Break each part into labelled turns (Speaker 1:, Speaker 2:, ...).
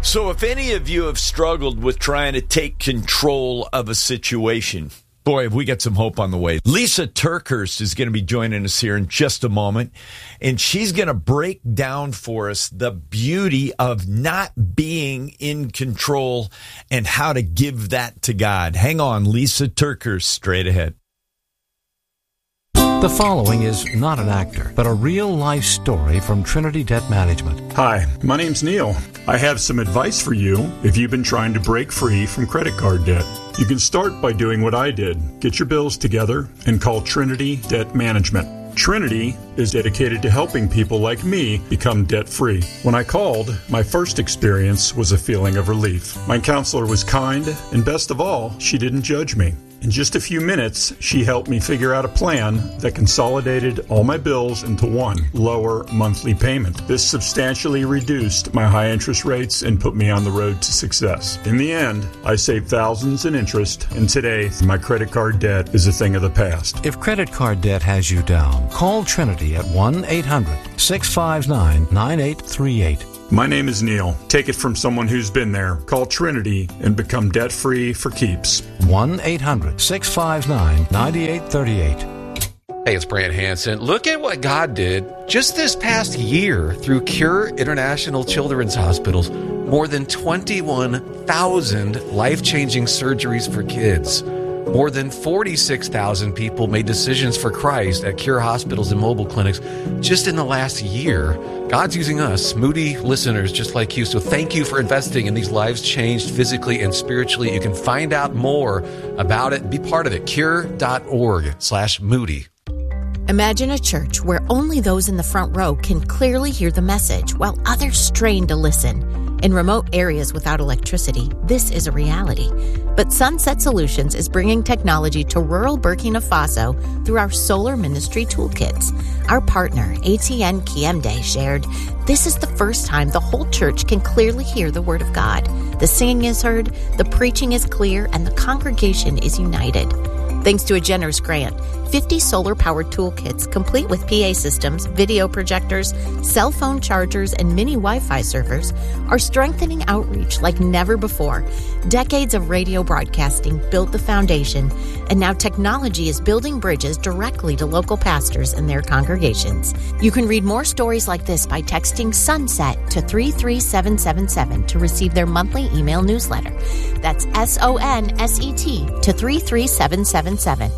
Speaker 1: So if any of you have struggled with trying to take control of a situation, boy, have we got some hope on the way. Lisa TerKeurst is going to be joining us here in just a moment, and she's going to break down for us the beauty of not being in control and how to give that to God. Hang on, Lisa TerKeurst, straight ahead.
Speaker 2: The following is not an actor, but a real-life story from Trinity Debt Management.
Speaker 3: Hi, my name's Neil. I have some advice for you if you've been trying to break free from credit card debt. You can start by doing what I did. Get your bills together and call Trinity Debt Management. Trinity is dedicated to helping people like me become debt-free. When I called, my first experience was a feeling of relief. My counselor was kind, and best of all, she didn't judge me. In just a few minutes, she helped me figure out a plan that consolidated all my bills into one lower monthly payment. This substantially reduced my high interest rates and put me on the road to success. In the end, I saved thousands in interest, and today, my credit card debt is a thing of the past.
Speaker 2: If credit card debt has you down, call Trinity at 1-800-659-9838.
Speaker 3: My name is Neil. Take it from someone who's been there. Call Trinity and become debt-free for keeps.
Speaker 2: 1-800-659-9838.
Speaker 4: Hey, it's Brant Hansen. Look at what God did just this past year through Cure International Children's Hospitals. More than 21,000 life-changing surgeries for kids. More than 46,000 people made decisions for Christ at Cure hospitals and mobile clinics just in the last year. God's using us, Moody listeners just like you. So thank you for investing in these lives changed physically and spiritually. You can find out more about it and be part of it. Cure.org/Moody.
Speaker 5: Imagine a church where only those in the front row can clearly hear the message while others strain to listen. In remote areas without electricity, this is a reality. But Sunset Solutions is bringing technology to rural Burkina Faso through our Solar Ministry Toolkits. Our partner, ATN Kiemde, shared, "This is the first time the whole church can clearly hear the Word of God. The singing is heard, the preaching is clear, and the congregation is united." Thanks to a generous grant, 50 solar-powered toolkits complete with PA systems, video projectors, cell phone chargers, and mini Wi-Fi servers are strengthening outreach like never before. Decades of radio broadcasting built the foundation, and now technology is building bridges directly to local pastors and their congregations. You can read more stories like this by texting SUNSET to 33777 to receive their monthly email newsletter. That's SONSET to 33777.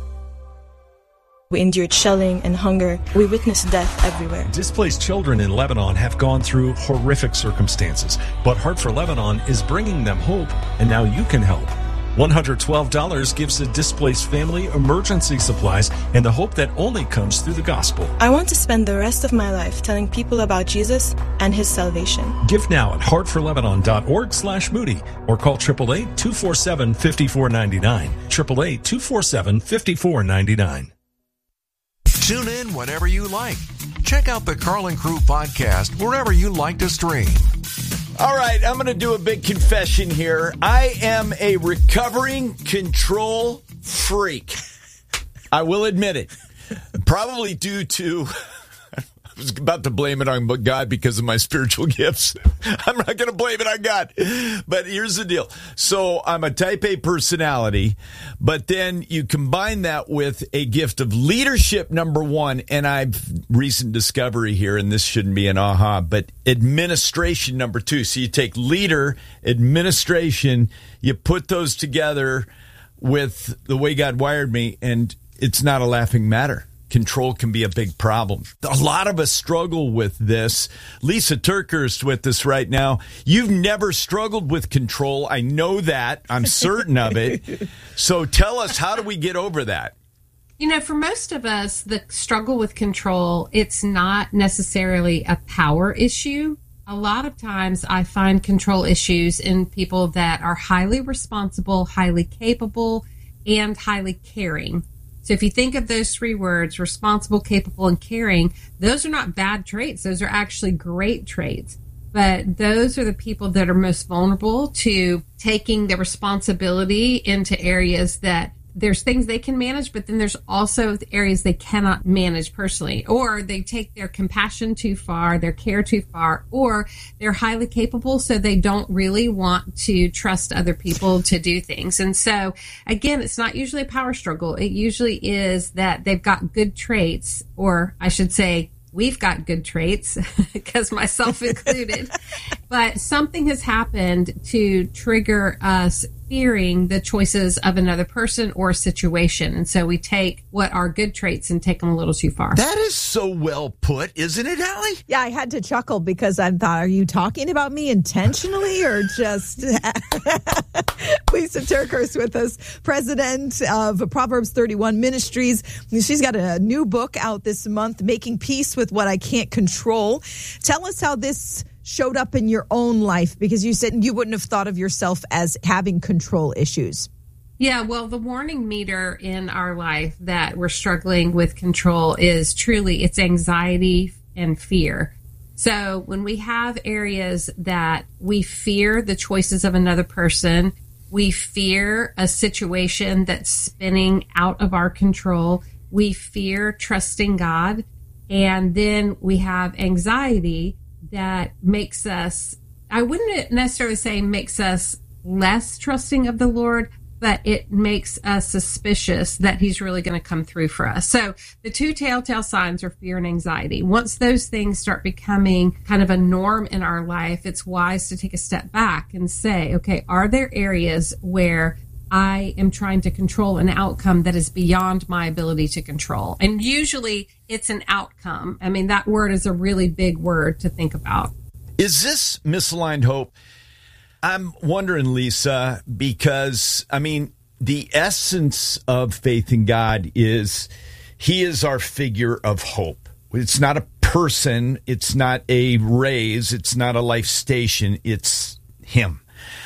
Speaker 6: We endured shelling and hunger. We witnessed death everywhere.
Speaker 7: Displaced children in Lebanon have gone through horrific circumstances, but Heart for Lebanon is bringing them hope, and now you can help. $112 gives a displaced family emergency supplies and the hope that only comes through the gospel.
Speaker 6: I want to spend the rest of my life telling people about Jesus and his salvation.
Speaker 7: Give now at heartforlebanon.org/Moody or call 888-247-5499. 888-247-5499.
Speaker 8: Tune in whenever you like. Check out the Carl and Crew podcast wherever you like to stream.
Speaker 1: All right, I'm going to do a big confession here. I am a recovering control freak. I will admit it. Probably due to, I was about to blame it on God because of my spiritual gifts. I'm not going to blame it on God. But here's the deal. So I'm a type A personality, but then you combine that with a gift of leadership, number one, and I've recent discovery here, and this shouldn't be an aha, but administration, number two. So you take leader, administration, you put those together with the way God wired me, and it's not a laughing matter. Control can be a big problem. A lot of us struggle with this. Lisa TerKeurst with us right now. You've never struggled with control. I know that. I'm certain of it. So tell us, how do we get over that?
Speaker 9: You know, for most of us, the struggle with control, it's not necessarily a power issue. A lot of times I find control issues in people that are highly responsible, highly capable, and highly caring. So if you think of those three words, responsible, capable, and caring, those are not bad traits. Those are actually great traits. But those are the people that are most vulnerable to taking the responsibility into areas that there's things they can manage, but then there's also the areas they cannot manage personally, or they take their compassion too far, their care too far, or they're highly capable, so they don't really want to trust other people to do things. And so, again, it's not usually a power struggle. It usually is that they've got good traits, or I should say, we've got good traits, because myself included, but something has happened to trigger us fearing the choices of another person or a situation. And so we take what are good traits and take them a little too far.
Speaker 1: That is so well put, isn't it, Allie?
Speaker 10: Yeah, I had to chuckle because I thought, are you talking about me intentionally or just... Lisa TerKeurst with us, president of Proverbs 31 Ministries. She's got a new book out this month, Making Peace with What I Can't Control. Tell us how this showed up in your own life, because you said you wouldn't have thought of yourself as having control issues.
Speaker 9: Yeah, well, the warning meter in our life that we're struggling with control is truly, it's anxiety and fear. So when we have areas that we fear the choices of another person, we fear a situation that's spinning out of our control, we fear trusting God, and then we have anxiety that makes us, I wouldn't necessarily say makes us less trusting of the Lord, but it makes us suspicious that he's really going to come through for us. So the two telltale signs are fear and anxiety. Once those things start becoming kind of a norm in our life, it's wise to take a step back and say, okay, are there areas where I am trying to control an outcome that is beyond my ability to control? And usually it's an outcome. I mean, that word is a really big word to think about.
Speaker 1: Is this misaligned hope? I'm wondering, Lisa, because, I mean, the essence of faith in God is he is our figure of hope. It's not a person. It's not a raise. It's not a life station. It's him.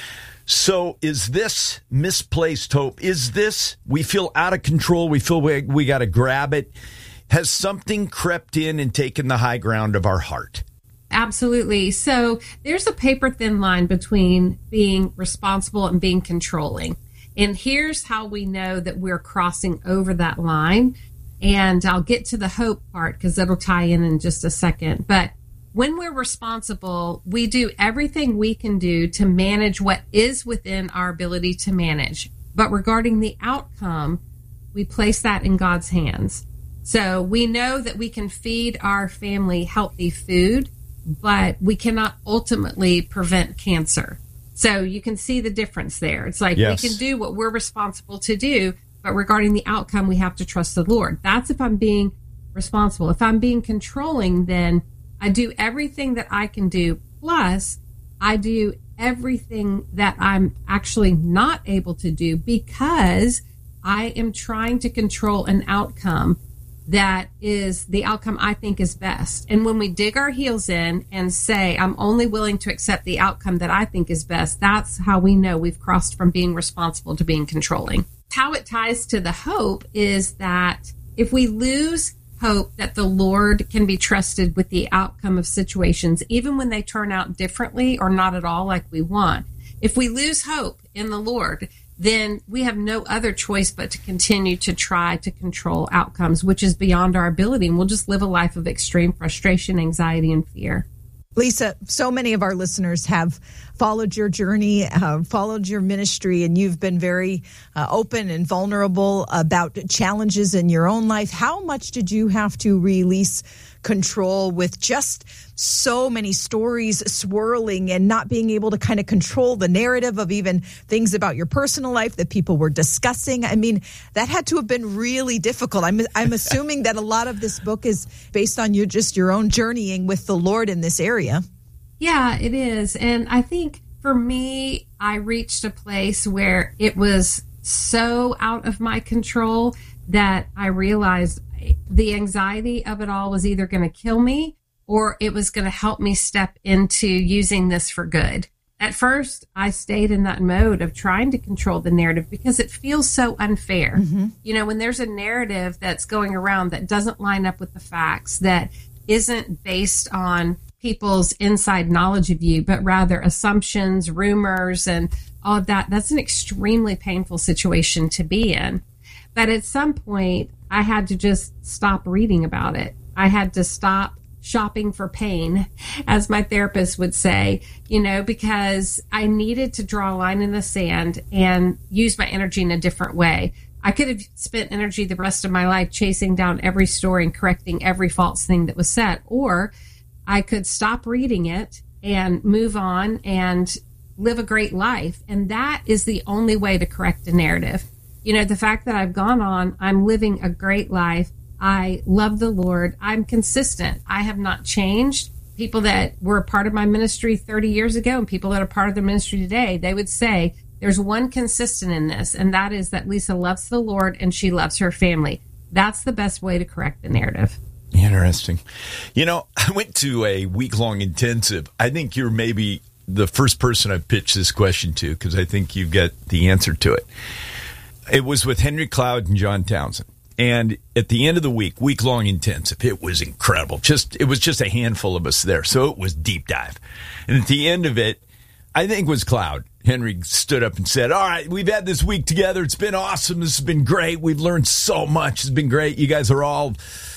Speaker 1: So is this misplaced hope? Is this, we feel out of control, we feel we got to grab it? Has something crept in and taken the high ground of our heart?
Speaker 9: Absolutely. So there's a paper thin line between being responsible and being controlling. And here's how we know that we're crossing over that line. And I'll get to the hope part because that'll tie in just a second. But when we're responsible, we do everything we can do to manage what is within our ability to manage. But regarding the outcome, we place that in God's hands. So we know that we can feed our family healthy food, but we cannot ultimately prevent cancer. So you can see the difference there. It's like we can do what we're responsible to do, but regarding the outcome, we have to trust the Lord. That's if I'm being responsible. If I'm being controlling, then I do everything that I can do, plus I do everything that I'm actually not able to do because I am trying to control an outcome that is the outcome I think is best. And when we dig our heels in and say, I'm only willing to accept the outcome that I think is best, that's how we know we've crossed from being responsible to being controlling. How it ties to the hope is that if we lose hope that the Lord can be trusted with the outcome of situations, even when they turn out differently or not at all like we want, if we lose hope in the Lord, then we have no other choice but to continue to try to control outcomes, which is beyond our ability. And we'll just live a life of extreme frustration, anxiety, and fear.
Speaker 10: Lisa, so many of our listeners have followed your journey, followed your ministry, and you've been very open and vulnerable about challenges in your own life. How much did you have to release control with just so many stories swirling and not being able to kind of control the narrative of even things about your personal life that people were discussing? I mean, that had to have been really difficult. I'm assuming that a lot of this book is based on your own journeying with the Lord in this area.
Speaker 9: Yeah, it is. And I think for me, I reached a place where it was so out of my control that I realized the anxiety of it all was either going to kill me or it was going to help me step into using this for good. At first, I stayed in that mode of trying to control the narrative because it feels so unfair. Mm-hmm. You know, when there's a narrative that's going around that doesn't line up with the facts, that isn't based on people's inside knowledge of you, but rather assumptions, rumors, and all of that, that's an extremely painful situation to be in. But at some point, I had to just stop reading about it. I had to stop shopping for pain, as my therapist would say, because I needed to draw a line in the sand and use my energy in a different way. I could have spent energy the rest of my life chasing down every story and correcting every false thing that was said, or I could stop reading it and move on and live a great life. And that is the only way to correct a narrative. The fact that I've gone on, I'm living a great life. I love the Lord. I'm consistent. I have not changed. People that were a part of my ministry 30 years ago and people that are part of the ministry today, they would say there's one consistent in this, and that is that Lisa loves the Lord and she loves her family. That's the best way to correct the narrative.
Speaker 1: Interesting. I went to a week-long intensive. I think you're maybe the first person I've pitched this question to because I think you've got the answer to it. It was with Henry Cloud and John Townsend. And at the end of the week-long intensive, it was incredible. It was just a handful of us there. So it was deep dive. And at the end of it, I think it was Cloud. Henry stood up and said, all right, we've had this week together. It's been awesome. This has been great. We've learned so much. It's been great. You guys are all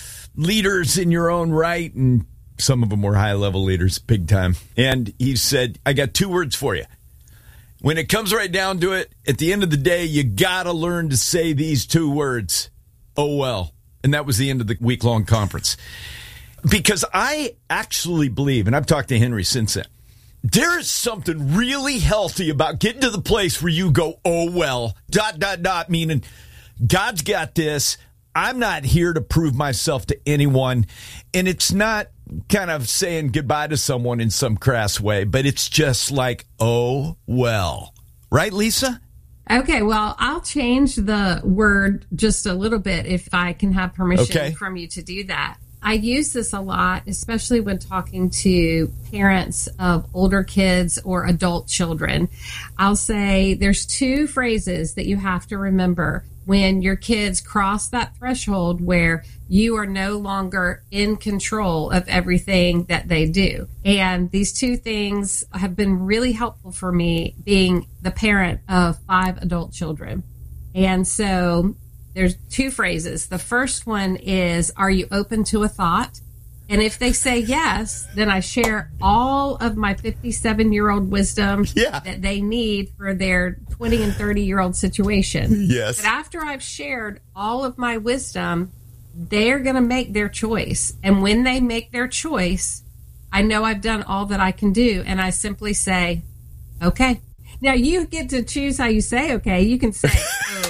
Speaker 1: leaders in your own right. And some of them were high-level leaders, big time. And he said, I got 2 words for you. When it comes right down to it, at the end of the day, you got to learn to say these 2 words. Oh, well. And that was the end of the week-long conference. Because I actually believe, and I've talked to Henry since then, there is something really healthy about getting to the place where you go, oh, well, ... meaning God's got this. I'm not here to prove myself to anyone. And it's not kind of saying goodbye to someone in some crass way, but it's just like, oh, well. Right, Lisa?
Speaker 9: Okay, well, I'll change the word just a little bit if I can have permission from you to do that. I use this a lot, especially when talking to parents of older kids or adult children. I'll say there's 2 phrases that you have to remember when your kids cross that threshold where you are no longer in control of everything that they do. And these 2 things have been really helpful for me being the parent of 5 adult children. And so there's 2 phrases. The first one is, are you open to a thought? And if they say yes, then I share all of my 57-year-old wisdom that they need for their 20 and 30-year-old situation.
Speaker 1: Yes.
Speaker 9: But after I've shared all of my wisdom, they're going to make their choice. And when they make their choice, I know I've done all that I can do. And I simply say, okay. Now, you get to choose how you say okay. You can say,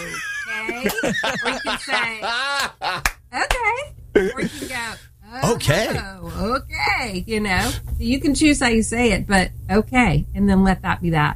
Speaker 9: okay. Or you can say, okay. Or you can go,
Speaker 1: okay.
Speaker 9: Okay. You can choose how you say it, but okay. And then let that be that.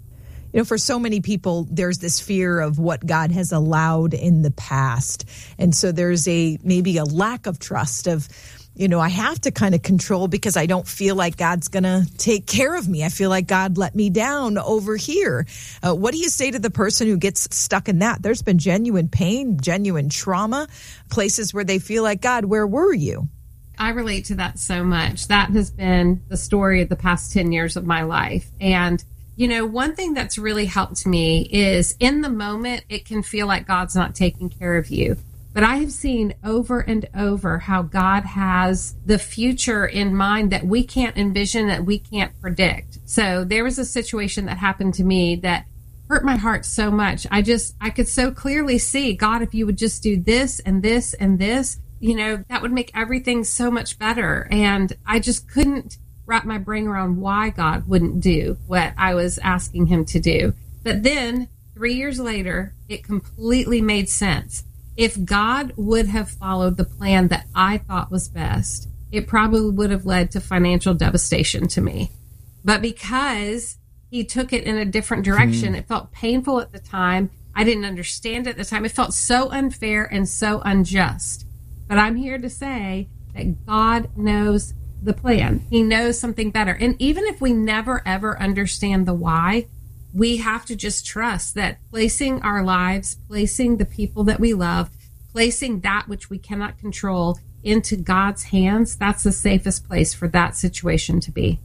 Speaker 10: For so many people, there's this fear of what God has allowed in the past. And so there's maybe a lack of trust of, I have to kind of control because I don't feel like God's going to take care of me. I feel like God let me down over here. What do you say to the person who gets stuck in that? There's been genuine pain, genuine trauma, places where they feel like, God, where were you?
Speaker 9: I relate to that so much. That has been the story of the past 10 years of my life. And one thing that's really helped me is in the moment, it can feel like God's not taking care of you. But I have seen over and over how God has the future in mind that we can't envision, that we can't predict. So there was a situation that happened to me that hurt my heart so much. I could so clearly see, God, if you would just do this and this and this, that would make everything so much better. And I just couldn't wrap my brain around why God wouldn't do what I was asking him to do. But then 3 years later, it completely made sense. If God would have followed the plan that I thought was best, it probably would have led to financial devastation to me. But because he took it in a different direction, it felt painful at the time. I didn't understand it at the time. It felt so unfair and so unjust. But I'm here to say that God knows the plan. He knows something better. And even if we never, ever understand the why, we have to just trust that placing our lives, placing the people that we love, placing that which we cannot control into God's hands, that's the safest place for that situation to be.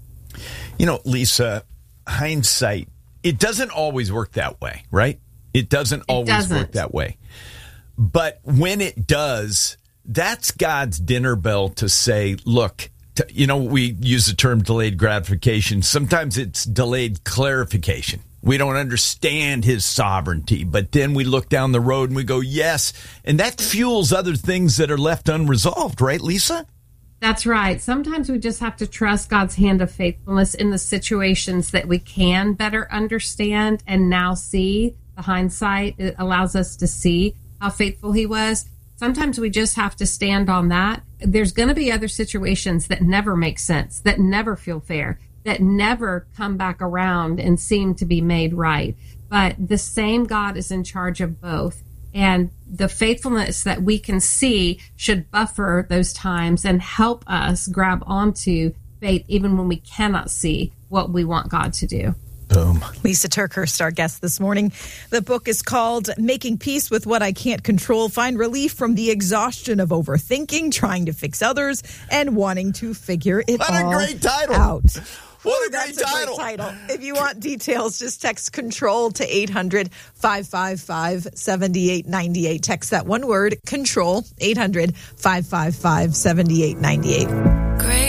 Speaker 1: Lisa, hindsight, it doesn't always work that way, right? It doesn't always work that way. But when it does, that's God's dinner bell to say, look, we use the term delayed gratification. Sometimes it's delayed clarification. We don't understand his sovereignty, but then we look down the road and we go, yes. And that fuels other things that are left unresolved, right, Lisa?
Speaker 9: That's right. Sometimes we just have to trust God's hand of faithfulness in the situations that we can better understand and now see. The hindsight, it allows us to see how faithful he was. Sometimes we just have to stand on that. There's going to be other situations that never make sense, that never feel fair, that never come back around and seem to be made right. But the same God is in charge of both. And the faithfulness that we can see should buffer those times and help us grab onto faith even when we cannot see what we want God to do.
Speaker 1: Boom.
Speaker 10: Lisa TerKeurst, our guest this morning. The book is called Making Peace with What I Can't Control. Find relief from the exhaustion of overthinking, trying to fix others, and wanting to figure it all out.
Speaker 1: What a great title. What a great title.
Speaker 10: If you want details, just text CONTROL to 800-555-7898. Text that one word, CONTROL, 800-555-7898.